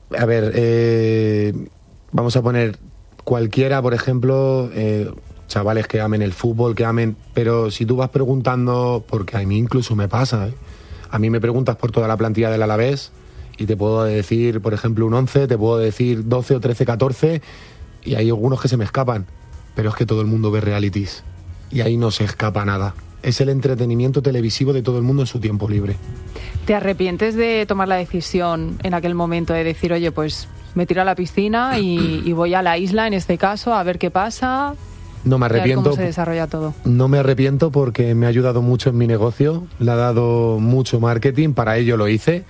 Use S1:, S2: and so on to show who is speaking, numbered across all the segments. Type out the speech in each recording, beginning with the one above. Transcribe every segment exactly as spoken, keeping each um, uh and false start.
S1: A ver, eh, vamos a poner cualquiera, por ejemplo, eh, chavales que amen el fútbol, que amen... Pero si tú vas preguntando, porque a mí incluso me pasa, ¿eh? A mí me preguntas por toda la plantilla del Alavés y te puedo decir, por ejemplo, un once, te puedo decir doce o trece, catorce, y hay algunos que se me escapan. Pero es que todo el mundo ve realities y ahí no se escapa nada. Es el entretenimiento televisivo de todo el mundo en su tiempo libre.
S2: ¿Te arrepientes de tomar la decisión en aquel momento de decir, oye, pues me tiro a la piscina y, y voy a la isla, en este caso, a ver qué pasa?
S1: No me arrepiento.
S2: ¿Cómo se desarrolla todo?
S1: No me arrepiento porque me ha ayudado mucho en mi negocio, le ha dado mucho marketing, para ello lo hice.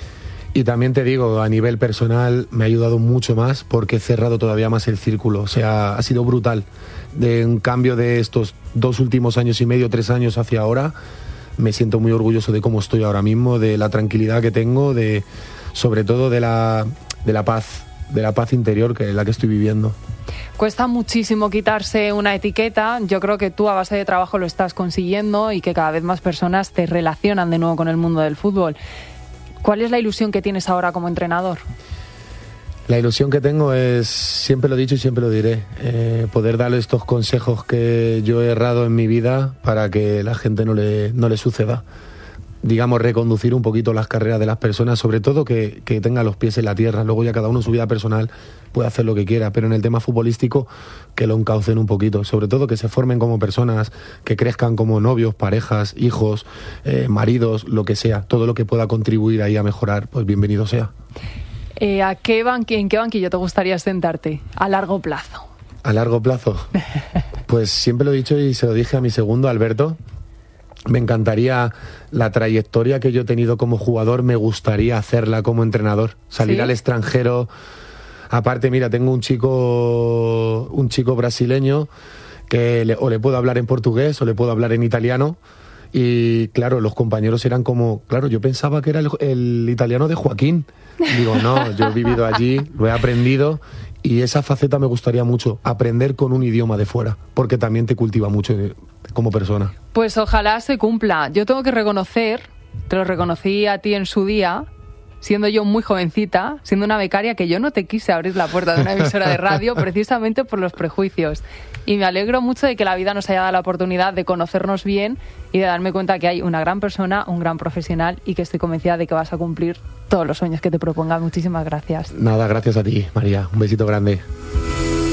S1: Y también te digo, a nivel personal me ha ayudado mucho más porque he cerrado todavía más el círculo. O sea, ha sido brutal. De un cambio de estos dos últimos años y medio, tres años hacia ahora, me siento muy orgulloso de cómo estoy ahora mismo, de la tranquilidad que tengo, de sobre todo de la, de la paz, de la paz interior que es la que estoy viviendo.
S2: Cuesta muchísimo quitarse una etiqueta. Yo creo que tú a base de trabajo lo estás consiguiendo y que cada vez más personas te relacionan de nuevo con el mundo del fútbol. ¿Cuál es la ilusión que tienes ahora como entrenador?
S1: La ilusión que tengo es, siempre lo he dicho y siempre lo diré, eh, poder darle estos consejos que yo he errado en mi vida para que la gente no le, no le suceda. Digamos, reconducir un poquito las carreras de las personas, sobre todo que, que tenga los pies en la tierra. Luego ya cada uno en su vida personal puede hacer lo que quiera, pero en el tema futbolístico que lo encaucen un poquito. Sobre todo que se formen como personas, que crezcan como novios, parejas, hijos, eh, maridos, lo que sea. Todo lo que pueda contribuir ahí a mejorar, pues bienvenido sea.
S2: Eh, ¿a qué banqui- ¿En qué banquillo te gustaría sentarte a largo plazo?
S1: A largo plazo, pues siempre lo he dicho y se lo dije a mi segundo, Alberto. Me encantaría la trayectoria que yo he tenido como jugador, me gustaría hacerla como entrenador, salir ¿Sí? al extranjero. Aparte, mira, tengo un chico, un chico brasileño que le, o le puedo hablar en portugués o le puedo hablar en italiano. Y claro, los compañeros eran como, claro, yo pensaba que era el, el italiano de Joaquín. Digo, no, yo he vivido allí, lo he aprendido y esa faceta me gustaría mucho, aprender con un idioma de fuera, porque también te cultiva mucho como persona.
S2: Pues ojalá se cumpla. Yo tengo que reconocer, te lo reconocí a ti en su día, siendo yo muy jovencita, siendo una becaria, que yo no te quise abrir la puerta de una emisora de radio precisamente por los prejuicios. Y me alegro mucho de que la vida nos haya dado la oportunidad de conocernos bien y de darme cuenta que hay una gran persona, un gran profesional y que estoy convencida de que vas a cumplir todos los sueños que te propongas. Muchísimas gracias.
S1: Nada, gracias a ti, María. Un besito grande.